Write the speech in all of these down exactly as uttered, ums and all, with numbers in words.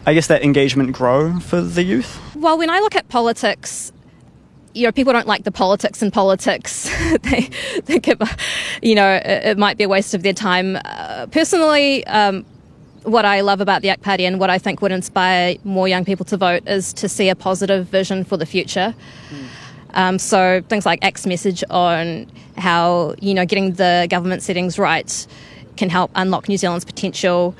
I guess, that engagement grow for the youth? Well, when I look at politics, you know, people don't like the politics in politics. They think, it, you know, it, it might be a waste of their time. Uh, personally, um, what I love about the A C T Party and what I think would inspire more young people to vote is to see a positive vision for the future. Mm. Um, so things like A C T's message on how, you know, getting the government settings right can help unlock New Zealand's potential,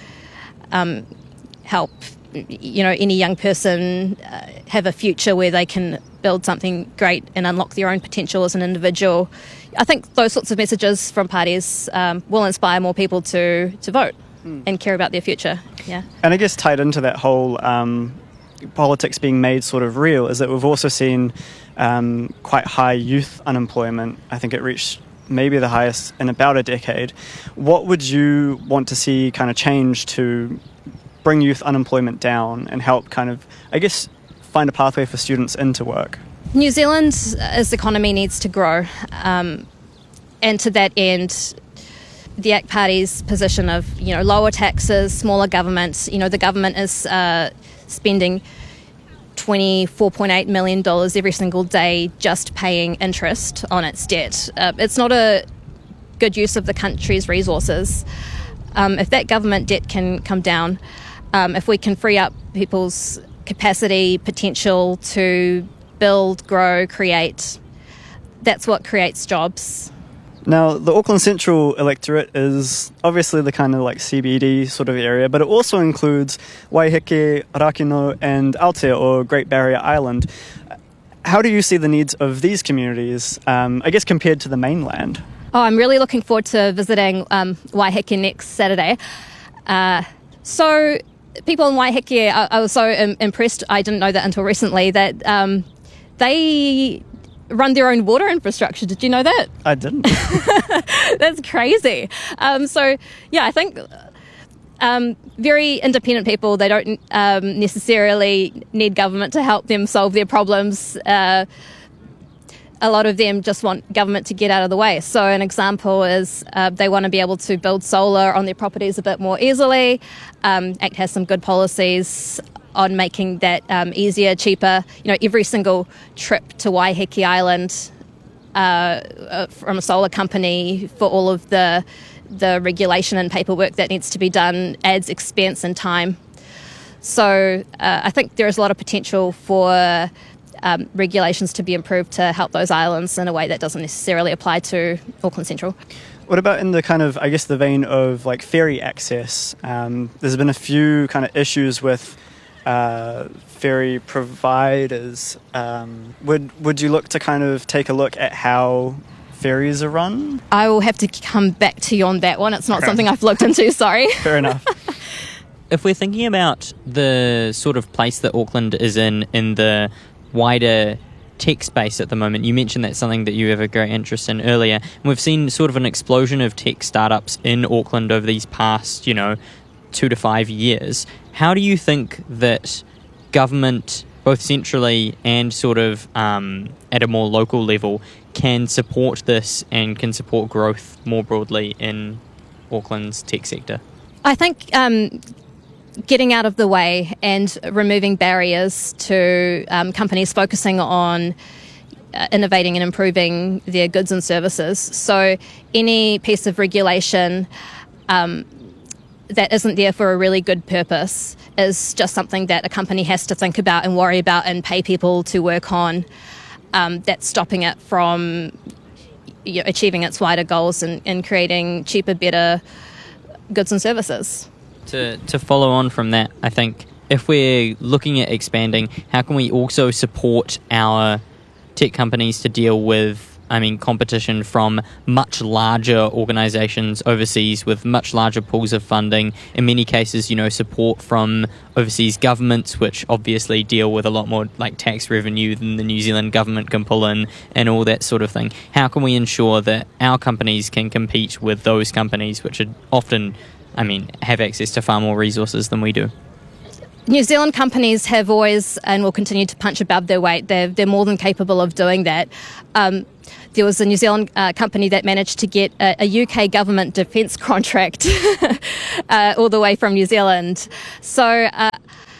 um, help, you know, any young person uh, have a future where they can build something great and unlock their own potential as an individual. I think those sorts of messages from parties um, will inspire more people to, to vote mm. and care about their future. Yeah. And I guess tied into that whole um, politics being made sort of real is that we've also seen um, quite high youth unemployment. I think it reached maybe the highest in about a decade. What would you want to see kind of change to bring youth unemployment down and help kind of, I guess, find a pathway for students into work? New Zealand's economy needs to grow. Um, and to that end, the A C T Party's position of, you know, lower taxes, smaller government, you know, the government is uh, spending twenty-four point eight million dollars every single day just paying interest on its debt. Uh, it's not a good use of the country's resources. Um, if that government debt can come down, um, if we can free up people's capacity, potential to build, grow, create, that's what creates jobs. Now, the Auckland Central electorate is obviously the kind of like C B D sort of area, but it also includes Waiheke, Rakino and Aotea, or Great Barrier Island. How do you see the needs of these communities, um, I guess, compared to the mainland? Oh, I'm really looking forward to visiting um, Waiheke next Saturday. Uh, so people in Waiheke, I, I was so im- impressed, I didn't know that until recently, that um, they run their own water infrastructure. Did you know that? I didn't. That's crazy. Um, so, yeah, I think um, very independent people, they don't um, necessarily need government to help them solve their problems. Uh, a lot of them just want government to get out of the way. So an example is uh, they want to be able to build solar on their properties a bit more easily. Um, A C T has some good policies on making that um, easier, cheaper. You know, every single trip to Waiheke Island uh, uh, from a solar company for all of the the regulation and paperwork that needs to be done adds expense and time. So uh, I think there is a lot of potential for um, regulations to be improved to help those islands in a way that doesn't necessarily apply to Auckland Central. What about in the kind of, I guess, the vein of like ferry access? Um, there's been a few kind of issues with uh, ferry providers. Um, would would you look to kind of take a look at how ferries are run? I will have to come back to you on that one. It's not okay. Something I've looked into, sorry. Fair enough. If we're thinking about the sort of place that Auckland is in, in the wider tech space at the moment, you mentioned that's something that you have a great interest in earlier. And we've seen sort of an explosion of tech startups in Auckland over these past, you know, two to five years. How do you think that government, both centrally and sort of um, at a more local level, can support this and can support growth more broadly in Auckland's tech sector? I think um, getting out of the way and removing barriers to um, companies focusing on uh, innovating and improving their goods and services. So any piece of regulation um, that isn't there for a really good purpose is just something that a company has to think about and worry about and pay people to work on. Um, that's stopping it from you know, achieving its wider goals and, and creating cheaper, better goods and services. To to follow on from that, I think if we're looking at expanding, how can we also support our tech companies to deal with, I mean, competition from much larger organisations overseas with much larger pools of funding, in many cases, you know, support from overseas governments, which obviously deal with a lot more like tax revenue than the New Zealand government can pull in and all that sort of thing. How can we ensure that our companies can compete with those companies which are often, I mean, have access to far more resources than we do? New Zealand companies have always and will continue to punch above their weight. They're, they're more than capable of doing that. Um, there was a New Zealand uh, company that managed to get a, a U K government defence contract uh, all the way from New Zealand. So uh,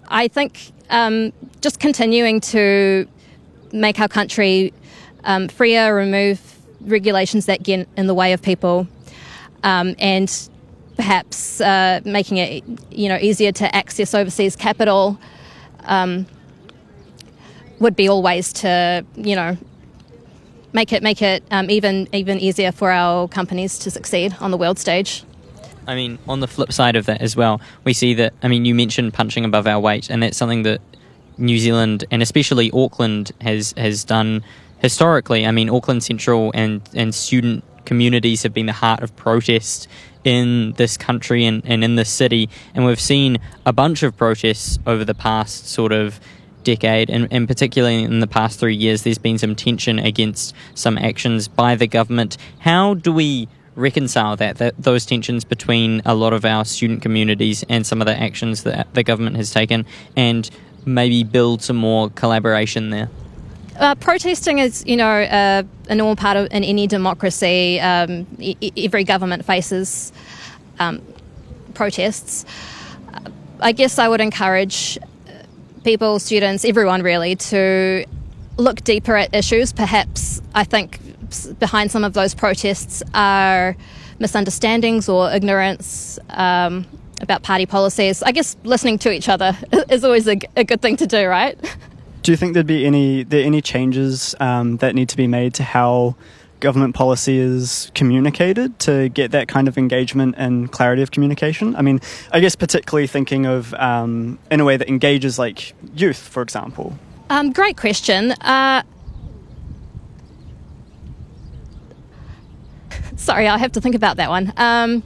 I think um, just continuing to make our country um, freer, remove regulations that get in the way of people, um, and perhaps uh, making it, you know, easier to access overseas capital um, would be all ways to, you know, make it make it um, even even easier for our companies to succeed on the world stage. I mean, on the flip side of that as well, we see that, I mean, you mentioned punching above our weight, and that's something that New Zealand, and especially Auckland, has, has done historically. I mean, Auckland Central and, and student communities have been the heart of protest in this country and, and in this city, and we've seen a bunch of protests over the past sort of decade, and, and particularly in the past three years, there's been some tension against some actions by the government. How do we reconcile that, that those tensions between a lot of our student communities and some of the actions that the government has taken, and maybe build some more collaboration there? Uh, protesting is, you know, uh, a normal part of in any democracy. Um, e- every government faces um, protests. I guess I would encourage people, students, everyone really, to look deeper at issues. Perhaps, I think, behind some of those protests are misunderstandings or ignorance um, about party policies. I guess listening to each other is always a, a good thing to do, right? Do you think there'd be any there any changes um, that need to be made to how government policy is communicated to get that kind of engagement and clarity of communication? I mean, I guess particularly thinking of um, in a way that engages like youth, for example. Um, great question. Uh, sorry, I'll have to think about that one. Um,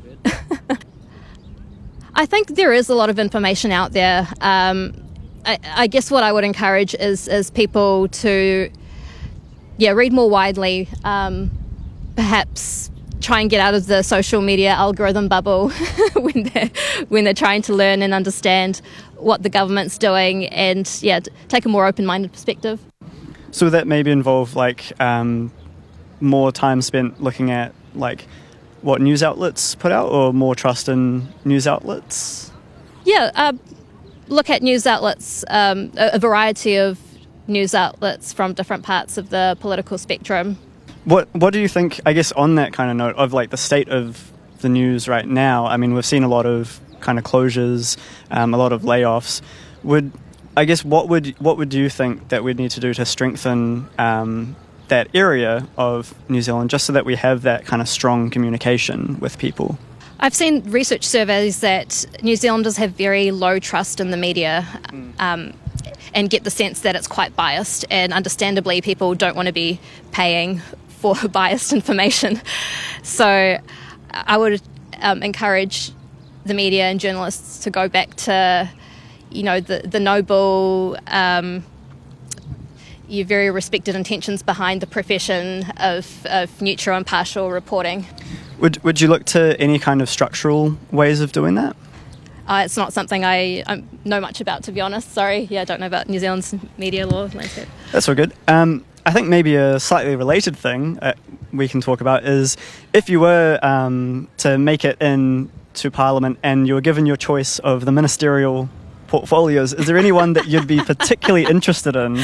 I think there is a lot of information out there. Um, I, I guess what I would encourage is, is people to, yeah, read more widely, um, perhaps try and get out of the social media algorithm bubble when they're, when they're trying to learn and understand what the government's doing, and, yeah, take a more open-minded perspective. So would that maybe involve, like, um, more time spent looking at, like, what news outlets put out, or more trust in news outlets? Yeah, uh, look at news outlets, um, a, a variety of news outlets from different parts of the political spectrum. What What do you think, I guess, on that kind of note of like the state of the news right now? I mean, we've seen a lot of kind of closures, um, a lot of layoffs. Would I guess what would what would you think that we'd need to do to strengthen um, that area of New Zealand, just so that we have that kind of strong communication with people? I've seen research surveys that New Zealanders have very low trust in the media, um, and get the sense that it's quite biased, and understandably people don't want to be paying for biased information. So I would um, encourage the media and journalists to go back to, you know, the, the noble, um, your very respected intentions behind the profession of, of neutral and impartial reporting. Would Would you look to any kind of structural ways of doing that? Uh, it's not something I, I know much about, to be honest. Sorry, yeah, I don't know about New Zealand's media law landscape. That's all good. Um, I think maybe a slightly related thing uh, we can talk about is if you were um, to make it in to Parliament and you were given your choice of the ministerial portfolios, is there anyone that you'd be particularly interested in?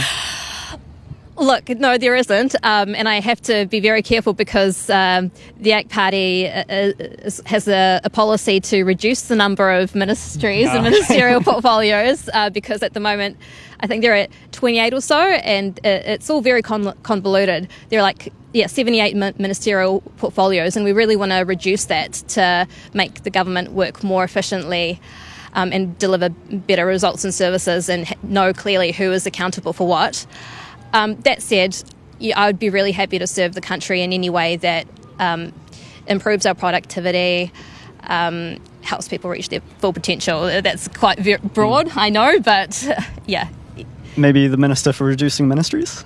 Look, no, there isn't, um, and I have to be very careful because um, the A C T Party is, has a, a policy to reduce the number of ministries oh. and ministerial portfolios, uh, because at the moment I think they're at twenty-eight or so, and it's all very con- convoluted. There are like yeah, seventy-eight ministerial portfolios, and we really want to reduce that to make the government work more efficiently. Um, and deliver better results and services, and know clearly who is accountable for what. Um, that said, yeah, I would be really happy to serve the country in any way that um, improves our productivity, um, helps people reach their full potential. That's quite very broad, I know, but uh, yeah. Maybe the Minister for Reducing Ministries?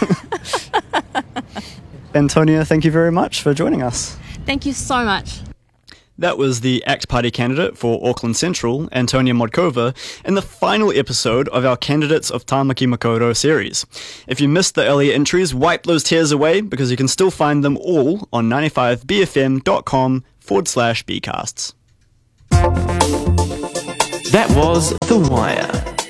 Antonia, thank you very much for joining us. Thank you so much. That was the A C T Party candidate for Auckland Central, Antonia Modkova, in the final episode of our Candidates of Tāmaki Makaurau series. If you missed the earlier entries, wipe those tears away, because you can still find them all on ninety-five b f m dot com forward slash bcasts. That was The Wire.